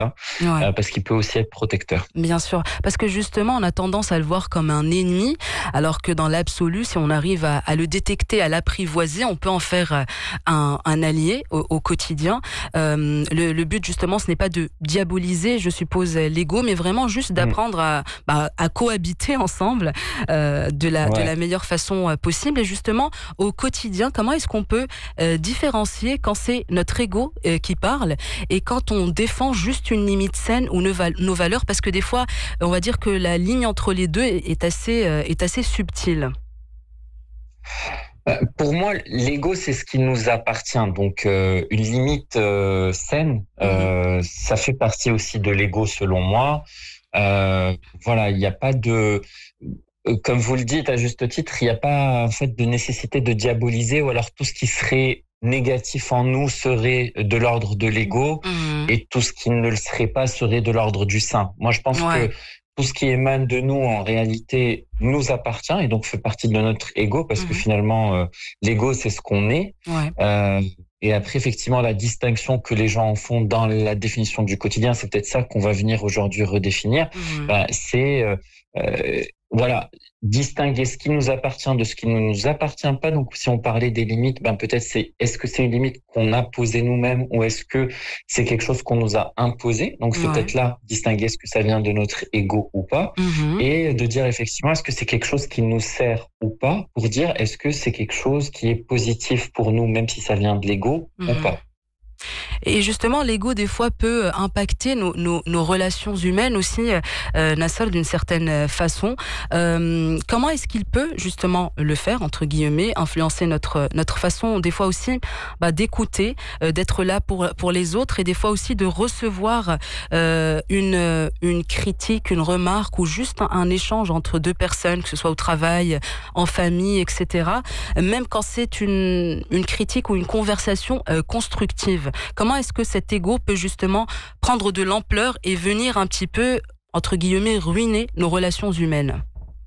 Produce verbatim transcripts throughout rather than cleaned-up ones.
Ouais. euh, parce qu'il peut aussi être protecteur. Bien sûr, parce que justement, on a tendance à le voir comme un ennemi, alors que dans l'absolu, si on arrive à, à le détecter, à l'apprivoiser, on peut en faire un, un allié au, au quotidien. Euh, le, le but, justement, ce n'est pas de diaboliser, je suppose, l'ego, mais vraiment juste d'apprendre à, bah, à cohabiter ensemble euh, de, la, Ouais. de la meilleure façon possible. Et justement, au quotidien, comment est-ce qu'on peut euh, différencier quand c'est notre ego euh, qui parle et quand on défend juste une limite saine ou nos, val- nos valeurs, parce que des fois, on va dire que la ligne entre les deux est assez, euh, est assez subtile. Pour moi, l'ego, c'est ce qui nous appartient. Donc, euh, une limite euh, saine, euh, mmh. ça fait partie aussi de l'ego, selon moi. Euh, voilà, il n'y a pas de... Comme vous le dites à juste titre, il n'y a pas en fait de nécessité de diaboliser, ou alors tout ce qui serait négatif en nous serait de l'ordre de l'ego, Mmh. et tout ce qui ne le serait pas serait de l'ordre du saint. Moi, je pense Ouais. que tout ce qui émane de nous, en réalité, nous appartient et donc fait partie de notre ego, parce mmh. que finalement, euh, l'ego, c'est ce qu'on est. Ouais. Euh, et après, effectivement, la distinction que les gens en font dans la définition du quotidien, c'est peut-être ça qu'on va venir aujourd'hui redéfinir. Mmh. Ben, c'est euh, euh, voilà, distinguer ce qui nous appartient de ce qui ne nous appartient pas. Donc, si on parlait des limites, ben peut-être c'est est-ce que c'est une limite qu'on a posée nous-mêmes, ou est-ce que c'est quelque chose qu'on nous a imposé. Donc, c'est Ouais. peut-être là distinguer est-ce que ça vient de notre ego ou pas, Mmh. et de dire effectivement est-ce que c'est quelque chose qui nous sert ou pas, pour dire est-ce que c'est quelque chose qui est positif pour nous, même si ça vient de l'ego Mmh. ou pas. Et justement, l'ego, des fois, peut impacter nos, nos, nos relations humaines aussi, euh, Nassar, d'une certaine façon. Euh, comment est-ce qu'il peut, justement, le faire, entre guillemets, influencer notre, notre façon, des fois aussi, bah, d'écouter, euh, d'être là pour, pour les autres, et des fois aussi de recevoir euh, une, une critique, une remarque, ou juste un, un échange entre deux personnes, que ce soit au travail, en famille, et cetera. Même quand c'est une, une critique ou une conversation euh, constructive. Comment est-ce que cet ego peut justement prendre de l'ampleur et venir un petit peu, entre guillemets, ruiner nos relations humaines?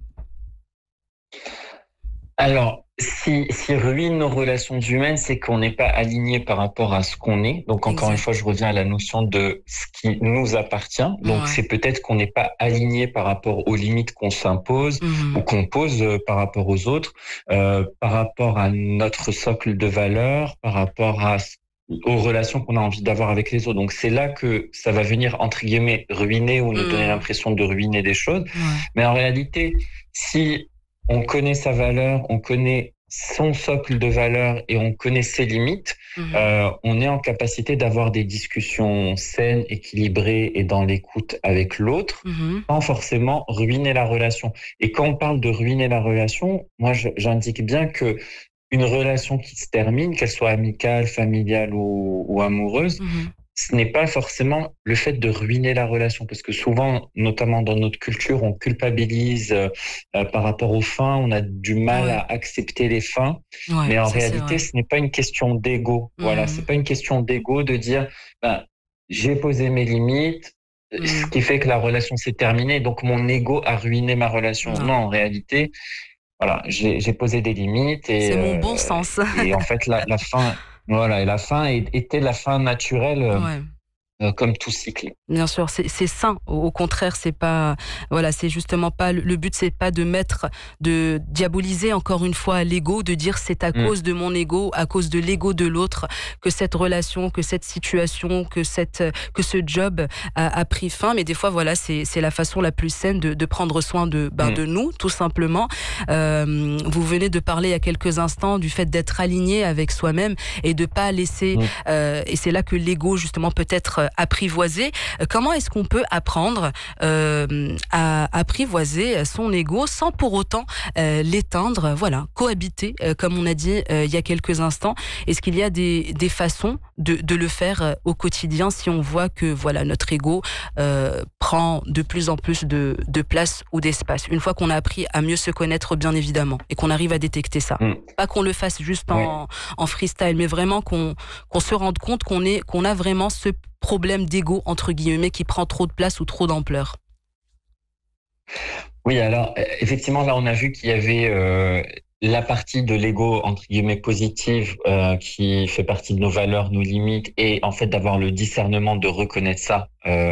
Alors, si, si ruine nos relations humaines, c'est qu'on n'est pas aligné par rapport à ce qu'on est. Donc, encore Exact. une fois, je reviens à la notion de ce qui nous appartient. Donc, Ouais. c'est peut-être qu'on n'est pas aligné par rapport aux limites qu'on s'impose Mmh. ou qu'on pose euh, par rapport aux autres, euh, par rapport à notre socle de valeurs, par rapport à aux relations qu'on a envie d'avoir avec les autres. Donc, c'est là que ça va venir, entre guillemets, ruiner ou nous donner Mmh. l'impression de ruiner des choses. Ouais. Mais en réalité, si on connaît sa valeur, on connaît son socle de valeurs et on connaît ses limites, Mmh. euh, on est en capacité d'avoir des discussions saines, équilibrées et dans l'écoute avec l'autre, Mmh. sans forcément ruiner la relation. Et quand on parle de ruiner la relation, moi, je, j'indique bien que une relation qui se termine, qu'elle soit amicale, familiale ou, ou amoureuse, Mmh. ce n'est pas forcément le fait de ruiner la relation, parce que souvent, notamment dans notre culture, on culpabilise euh, euh, par rapport aux fins, on a du mal Ouais. à accepter les fins, Ouais, mais en ça, c'est réalité, vrai. ce n'est pas une question d'ego. Mmh. Voilà, c'est pas une question d'ego de dire, ben, j'ai posé mes limites, Mmh. ce qui fait que la relation s'est terminée, donc mon ego a ruiné ma relation. Non. Non, en réalité, voilà, j'ai, j'ai posé des limites et, C'est mon euh, bon sens. et en fait, la, la fin, voilà, et la fin était la fin naturelle, euh, Ouais. euh, comme tout cycle. Bien sûr, c'est c'est sain. Au, au contraire, c'est pas, voilà, c'est justement pas le, le but, c'est pas de mettre, de diaboliser encore une fois l'ego, de dire c'est à Mm. cause de mon ego, à cause de l'ego de l'autre que cette relation, que cette situation, que cette, que ce job a, a pris fin. Mais des fois, voilà, c'est c'est la façon la plus saine de, de prendre soin de, ben, Mm. de nous, tout simplement. Euh, vous venez de parler il y a quelques instants du fait d'être aligné avec soi-même et de pas laisser. Mm. Euh, et c'est là que l'ego justement peut être apprivoisé. Comment est-ce qu'on peut apprendre euh, à apprivoiser son ego sans pour autant euh, l'éteindre, voilà, cohabiter, euh, comme on a dit euh, il y a quelques instants. Est-ce qu'il y a des, des façons de, de le faire euh, au quotidien si on voit que voilà, notre ego euh, prend de plus en plus de, de place ou d'espace, une fois qu'on a appris à mieux se connaître, bien évidemment, et qu'on arrive à détecter ça. Mm. Pas qu'on le fasse juste Oui. en, en freestyle, mais vraiment qu'on, qu'on se rende compte qu'on est, qu'on a vraiment ce problème d'ego, entre guillemets, qui prend trop de place ou trop d'ampleur. Oui, alors effectivement, là, on a vu qu'il y avait euh, la partie de l'ego, entre guillemets, positive, euh, qui fait partie de nos valeurs, nos limites, et en fait d'avoir le discernement de reconnaître ça euh,